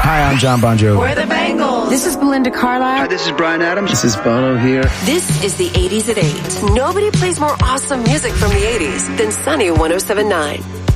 Hi, I'm John Bon Jovi. We're the Bangles. This is Belinda Carlisle. Hi, this is Bryan Adams. This is Bono here. This is the 80s at 8. Nobody plays more awesome music from the 80s than Sunny 107.9.